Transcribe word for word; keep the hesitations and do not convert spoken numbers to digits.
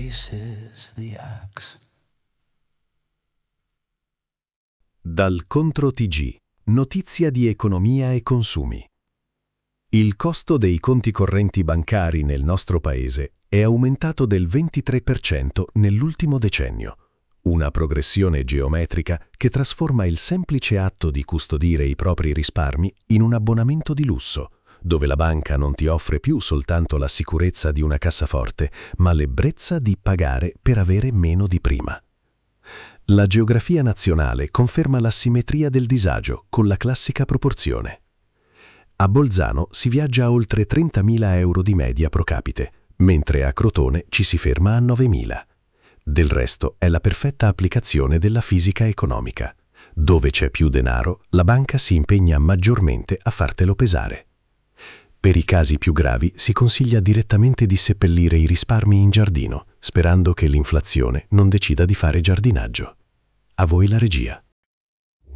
raises the axe. Dal Contro T G, notizia di economia e consumi. Il costo dei conti correnti bancari nel nostro paese è aumentato del ventitré per cento nell'ultimo decennio, una progressione geometrica che trasforma il semplice atto di custodire i propri risparmi in un abbonamento di lusso, dove la banca non ti offre più soltanto la sicurezza di una cassaforte, ma l'ebbrezza di pagare per avere meno di prima. La geografia nazionale conferma l'asimmetria del disagio con la classica proporzione. A Bolzano si viaggia a oltre trentamila euro di media pro capite, mentre a Crotone ci si ferma a novemila. Del resto è la perfetta applicazione della fisica economica. Dove c'è più denaro, la banca si impegna maggiormente a fartelo pesare. Per i casi più gravi si consiglia direttamente di seppellire i risparmi in giardino, sperando che l'inflazione non decida di fare giardinaggio. A voi la regia.